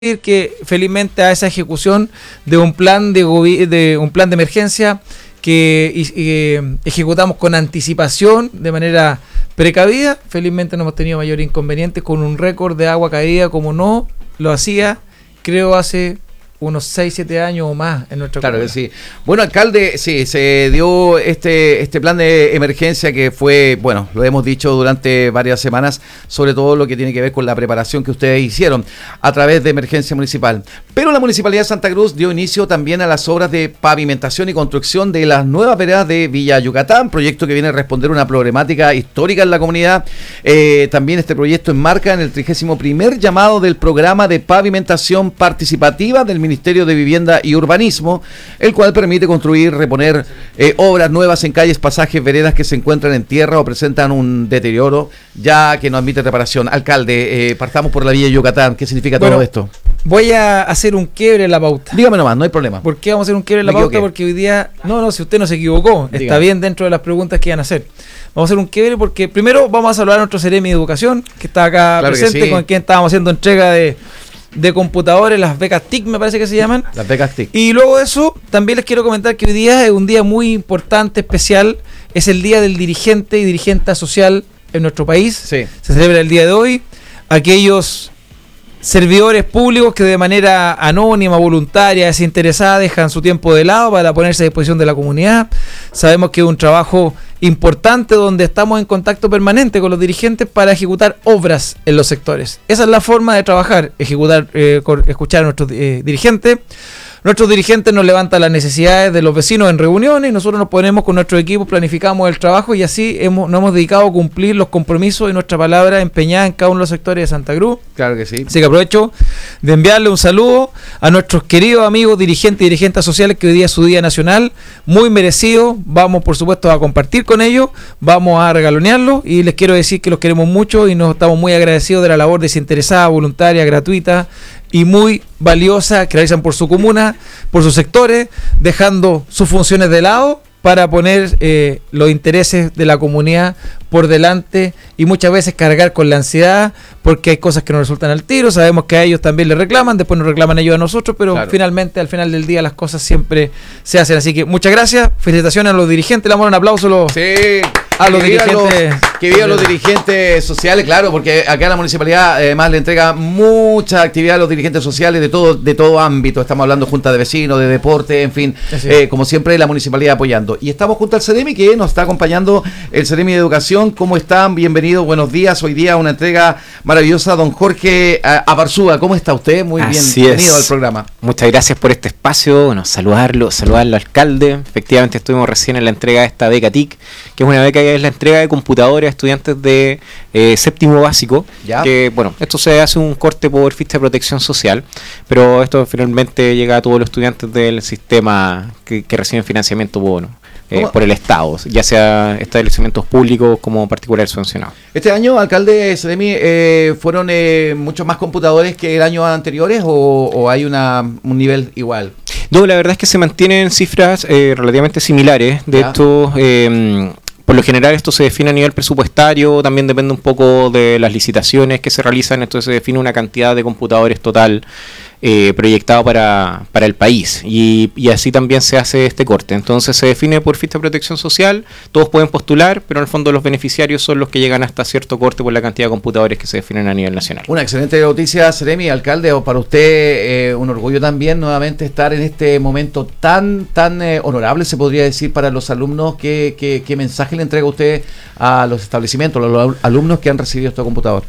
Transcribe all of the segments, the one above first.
que felizmente a esa ejecución de un plan de un plan de emergencia que ejecutamos con anticipación, de manera precavida, felizmente no hemos tenido mayor inconvenientes con un récord de agua caída como no lo hacía, creo, hace unos 6-7 años o más en nuestra Claro comunidad. que sí. Bueno, alcalde, sí, se dio este plan de emergencia que fue, bueno, lo hemos dicho durante varias semanas, sobre todo lo que tiene que ver con la preparación que ustedes hicieron a través de emergencia municipal. Pero la Municipalidad de Santa Cruz dio inicio también a las obras de pavimentación y construcción de las nuevas veredas de Villa Yucatán, proyecto que viene a responder una problemática histórica en la comunidad. También este proyecto enmarca en el 31º llamado del programa de pavimentación participativa del Ministerio de Vivienda y Urbanismo, el cual permite construir, reponer obras nuevas en calles, pasajes, veredas que se encuentran en tierra o presentan un deterioro ya que no admite reparación. Alcalde, partamos por la Villa Yucatán. ¿Qué significa todo esto? Voy a hacer un quiebre en la pauta. Dígame nomás, no hay problema. ¿Por qué vamos a hacer un quiebre en la pauta? Porque hoy día, si usted no se equivocó, Dígame. Está bien dentro de las preguntas que iban a hacer. Vamos a hacer un quiebre porque primero vamos a saludar a nuestro Seremi de Educación, que está acá presente, con quien estábamos haciendo entrega de computadores, las becas TIC me parece que se llaman. Las becas TIC. Y luego de eso, también les quiero comentar que hoy día es un día muy importante, especial. Es el día del dirigente y dirigenta social en nuestro país. Sí. Se celebra el día de hoy. Aquellos servidores públicos que de manera anónima, voluntaria, desinteresada dejan su tiempo de lado para ponerse a disposición de la comunidad. Sabemos que es un trabajo importante donde estamos en contacto permanente con los dirigentes para ejecutar obras en los sectores. Esa es la forma de trabajar, escuchar a nuestros dirigentes. Nuestros dirigentes nos levantan las necesidades de los vecinos en reuniones y nosotros nos ponemos con nuestros equipos, planificamos el trabajo y así nos hemos dedicado a cumplir los compromisos y nuestra palabra empeñada en cada uno de los sectores de Santa Cruz. Claro que sí. Así que aprovecho de enviarle un saludo a nuestros queridos amigos dirigentes y dirigentes sociales, que hoy día es su día nacional, muy merecido. Vamos, por supuesto, a compartir con ellos, vamos a regalonearlos y les quiero decir que los queremos mucho y nos estamos muy agradecidos de la labor desinteresada, voluntaria, gratuita y muy valiosa que realizan por su comuna, por sus sectores, dejando sus funciones de lado para poner los intereses de la comunidad por delante y muchas veces cargar con la ansiedad porque hay cosas que no resultan al tiro. Sabemos que a ellos también les reclaman, después nos reclaman ellos a nosotros, pero claro, finalmente al final del día las cosas siempre se hacen. Así que muchas gracias, felicitaciones a los dirigentes, le damos un aplauso a los dirigentes. Que vivan los dirigentes sociales, claro, porque acá la municipalidad además le entrega mucha actividad a los dirigentes sociales de todo ámbito. Estamos hablando junta de vecinos, de deporte, en fin, como siempre la municipalidad apoyando. Y estamos junto al Seremi, que nos está acompañando el Seremi de Educación. ¿Cómo están? Bienvenidos, buenos días. Hoy día una entrega maravillosa, don Jorge Abarzúa. ¿Cómo está usted? Muy bien, bienvenido al programa. Muchas gracias por este espacio. Bueno, saludarlo al alcalde. Efectivamente estuvimos recién en la entrega de esta beca TIC, que es una beca que es la entrega de computadores a estudiantes de séptimo básico. ¿Ya? Que bueno, esto se hace un corte por ficha de protección social, pero esto finalmente llega a todos los estudiantes del sistema que reciben financiamiento por el Estado, ya sea establecimientos públicos como particulares subvencionados. Este año, alcalde Seremi, ¿fueron muchos más computadores que el año anteriores o hay un nivel igual? No, la verdad es que se mantienen cifras relativamente similares. De hecho, por lo general esto se define a nivel presupuestario, también depende un poco de las licitaciones que se realizan, entonces se define una cantidad de computadores total proyectado para el país y así también se hace este corte. Entonces se define por ficha de protección social, todos pueden postular, pero en el fondo los beneficiarios son los que llegan hasta cierto corte por la cantidad de computadores que se definen a nivel nacional. Una excelente noticia, Seremi, alcalde, o para usted un orgullo también nuevamente estar en este momento tan honorable, se podría decir, para los alumnos. ¿Qué mensaje le entrega usted a los establecimientos, a los alumnos que han recibido este computador?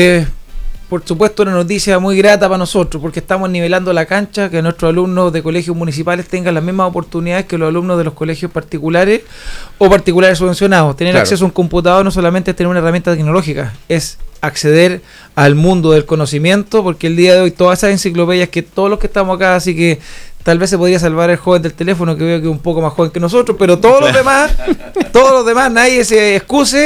Por supuesto, una noticia muy grata para nosotros, porque estamos nivelando la cancha, que nuestros alumnos de colegios municipales tengan las mismas oportunidades que los alumnos de los colegios particulares o particulares subvencionados. Tener acceso a un computador no solamente es tener una herramienta tecnológica, es acceder al mundo del conocimiento, porque el día de hoy todas esas enciclopedias que todos los que estamos acá, así que tal vez se podría salvar el joven del teléfono, que veo que es un poco más joven que nosotros, pero todos los demás, nadie se excuse.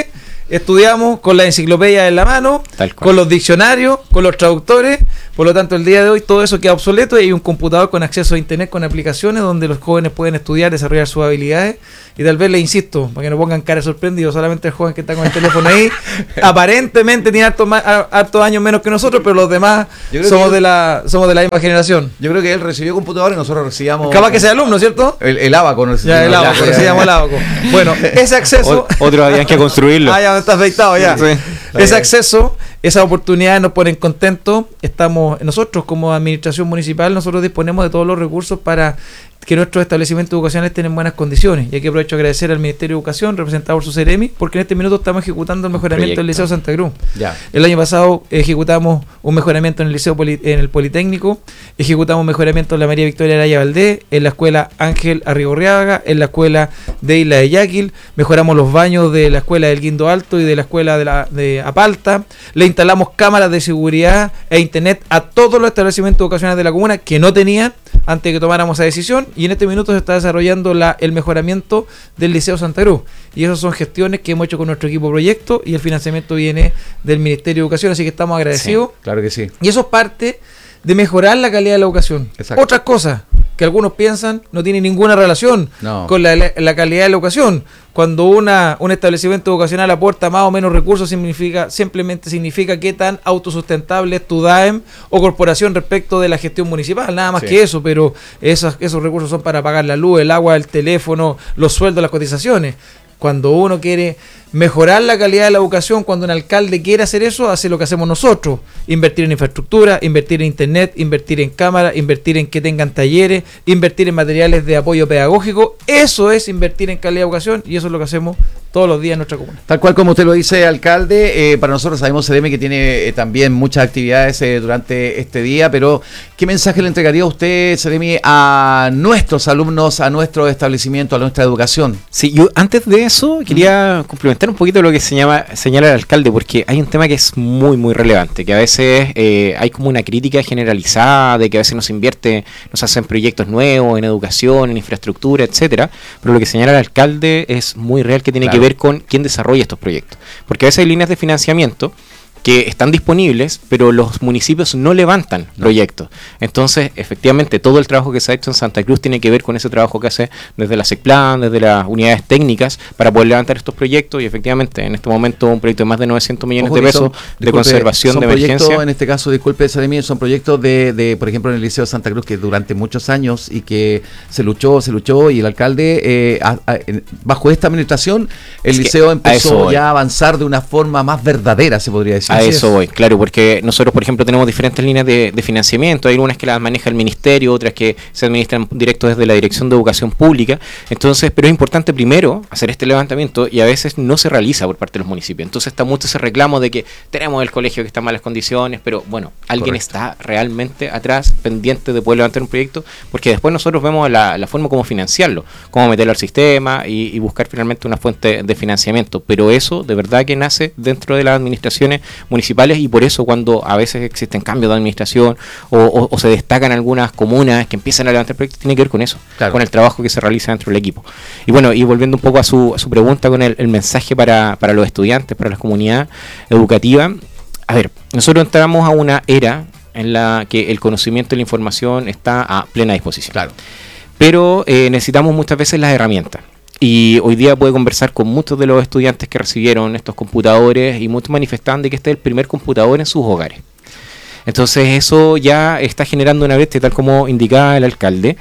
estudiamos con la enciclopedia en la mano, con los diccionarios, con los traductores. Por lo tanto, el día de hoy todo eso queda obsoleto y hay un computador con acceso a internet, con aplicaciones donde los jóvenes pueden estudiar, desarrollar sus habilidades. Y tal vez les insisto, para que no pongan cara sorprendidos, solamente el joven que está con el teléfono ahí aparentemente tiene hartos años menos que nosotros, pero los demás somos de la misma generación. Yo creo que él recibió computador y nosotros recibíamos... Capaz que sea alumno, ¿cierto? El Abaco. Recibíamos el Abaco. Bueno, ese acceso... Otros habían que construirlo. Ya está afeitado ya. Sí. Ese acceso, esas oportunidades nos ponen contentos. Nosotros como administración municipal, nosotros disponemos de todos los recursos para que nuestros establecimientos educacionales tengan buenas condiciones. Y aquí aprovecho a agradecer al Ministerio de Educación, representado por su CEREMI, porque en este minuto estamos ejecutando el mejoramiento del Liceo Santa Cruz. Ya. El año pasado ejecutamos un mejoramiento en el Liceo en el Politécnico, ejecutamos un mejoramiento en la María Victoria Araya Valdés, en la Escuela Ángel Arrigorriaga, en la Escuela de Isla de Yaquil, mejoramos los baños de la Escuela del Guindo Alto y de la Escuela de Apalta, le instalamos cámaras de seguridad e internet a todos los establecimientos educacionales de la comuna que no tenían antes de que tomáramos esa decisión, y en este minuto se está desarrollando el mejoramiento del Liceo Santa Cruz, y esas son gestiones que hemos hecho con nuestro equipo proyecto, y el financiamiento viene del Ministerio de Educación, así que estamos agradecidos. Sí, claro que sí. Y eso es parte de mejorar la calidad de la educación. Exacto. Otras cosas que algunos piensan no tienen ninguna relación con la calidad de la educación. Cuando un establecimiento educacional aporta más o menos recursos, simplemente significa qué tan autosustentable es tu DAEM o corporación respecto de la gestión municipal, nada más que eso, pero esos recursos son para pagar la luz, el agua, el teléfono, los sueldos, las cotizaciones. Cuando uno quiere mejorar la calidad de la educación, cuando un alcalde quiere hacer eso, hace lo que hacemos nosotros: invertir en infraestructura, invertir en internet, invertir en cámaras, invertir en que tengan talleres, invertir en materiales de apoyo pedagógico. Eso es invertir en calidad de educación, y eso es lo que hacemos todos los días en nuestra comuna. Tal cual como usted lo dice, alcalde, para nosotros sabemos CEREMI que tiene también muchas actividades durante este día, pero ¿qué mensaje le entregaría usted, CEREMI, a nuestros alumnos, a nuestro establecimiento, a nuestra educación? Sí, yo antes de eso quería complementar un poquito lo que señala el alcalde, porque hay un tema que es muy muy relevante, que a veces hay como una crítica generalizada de que a veces no se hacen proyectos nuevos en educación, en infraestructura, etcétera, pero lo que señala el alcalde es muy real, que tiene que ver con quién desarrolla estos proyectos, porque a veces hay líneas de financiamiento que están disponibles, pero los municipios no levantan proyectos. Entonces, efectivamente, todo el trabajo que se ha hecho en Santa Cruz tiene que ver con ese trabajo que hace desde la SECPLAN, desde las unidades técnicas, para poder levantar estos proyectos, y efectivamente, en este momento, un proyecto de más de 900 millones de pesos de conservación de emergencia. En este caso, disculpe, Seremi, son proyectos por ejemplo, en el Liceo de Santa Cruz, que durante muchos años y que se luchó, y el alcalde, bajo esta administración, el liceo empezó ya a avanzar de una forma más verdadera, se podría decir. A eso voy, claro, porque nosotros, por ejemplo, tenemos diferentes líneas de financiamiento. Hay algunas que las maneja el ministerio, otras que se administran directo desde la Dirección de Educación Pública. Entonces, pero es importante primero hacer este levantamiento, y a veces no se realiza por parte de los municipios. Entonces está mucho ese reclamo de que tenemos el colegio que está en malas condiciones, pero bueno, alguien está realmente atrás, pendiente de poder levantar un proyecto, porque después nosotros vemos la forma como financiarlo, cómo meterlo al sistema y buscar finalmente una fuente de financiamiento. Pero eso de verdad que nace dentro de las administraciones municipales, y por eso cuando a veces existen cambios de administración o se destacan algunas comunas que empiezan a levantar proyectos, tiene que ver con eso, con el trabajo que se realiza dentro del equipo. Y bueno, y volviendo un poco a su pregunta con el mensaje para los estudiantes, para la comunidad educativa, a ver, nosotros entramos a una era en la que el conocimiento y la información está a plena disposición. Claro. Pero necesitamos muchas veces las herramientas. Y hoy día puede conversar con muchos de los estudiantes que recibieron estos computadores, y muchos manifestan de que este es el primer computador en sus hogares. Entonces eso ya está generando una brecha, tal como indicaba el alcalde.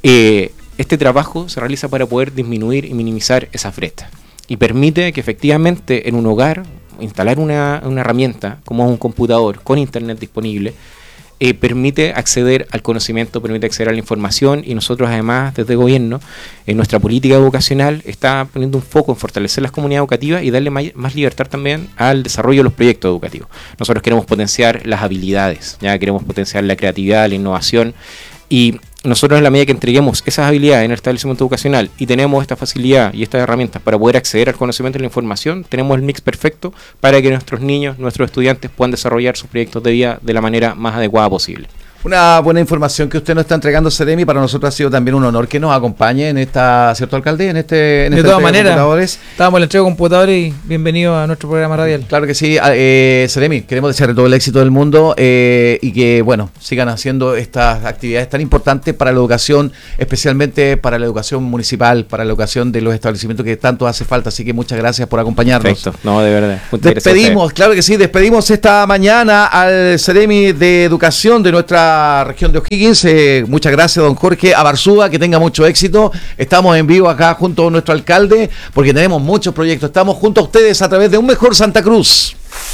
Este trabajo se realiza para poder disminuir y minimizar esas brechas, y permite que efectivamente en un hogar instalar una herramienta como un computador con internet disponible permite acceder al conocimiento, permite acceder a la información, y nosotros además desde el gobierno, en nuestra política educacional, está poniendo un foco en fortalecer las comunidades educativas y darle más libertad también al desarrollo de los proyectos educativos. Nosotros queremos potenciar las habilidades, ya queremos potenciar la creatividad, la innovación, y nosotros, en la medida que entreguemos esas habilidades en el establecimiento educacional y tenemos esta facilidad y estas herramientas para poder acceder al conocimiento y la información, tenemos el mix perfecto para que nuestros niños, nuestros estudiantes puedan desarrollar sus proyectos de vida de la manera más adecuada posible. Una buena información que usted nos está entregando, Seremi. Para nosotros ha sido también un honor que nos acompañe en esta, ¿cierto, alcalde? De todas maneras, estábamos en la entrega de computadores y bienvenido a nuestro programa radial. Claro que sí. Seremi, queremos desearle todo el éxito del mundo y que, bueno, sigan haciendo estas actividades tan importantes para la educación, especialmente para la educación municipal, para la educación de los establecimientos que tanto hace falta. Así que muchas gracias por acompañarnos. Perfecto, no, de verdad. Despedimos, claro que sí, despedimos esta mañana al Seremi de Educación de nuestra región de O'Higgins. Muchas gracias, don Jorge Abarzúa, que tenga mucho éxito. Estamos en vivo acá junto a nuestro alcalde porque tenemos muchos proyectos. Estamos junto a ustedes a través de Un Mejor Santa Cruz.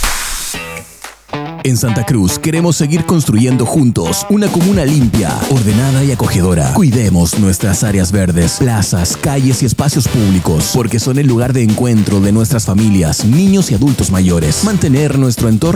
En Santa Cruz queremos seguir construyendo juntos una comuna limpia, ordenada y acogedora. Cuidemos nuestras áreas verdes, plazas, calles y espacios públicos, porque son el lugar de encuentro de nuestras familias, niños y adultos mayores. Mantener nuestro entorno